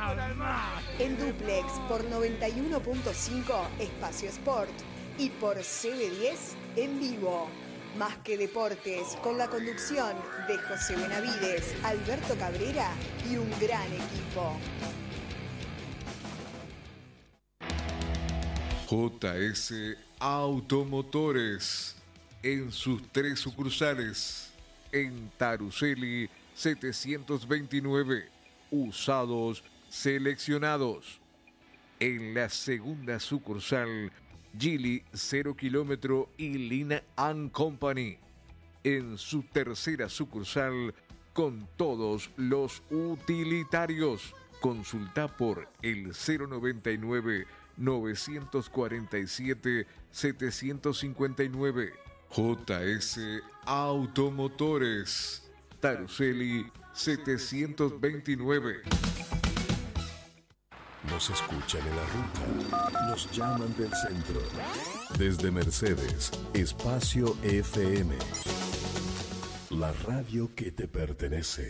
En Duplex por 91.5 Espacio Sport y por CB10 en vivo. Más que deportes, con la conducción de José Benavides, Alberto Cabrera y un gran equipo. JS Automotores, en sus 3 sucursales, en Taruseli 729, usados seleccionados. En la segunda sucursal, Gili 0 kilómetro y Lina & Company. En su tercera sucursal, con todos los utilitarios. Consulta por el 099 947 759. JS Automotores, Taruseli 729. Nos escuchan en la ruta, nos llaman del centro. Desde Mercedes, Espacio FM. La radio que te pertenece.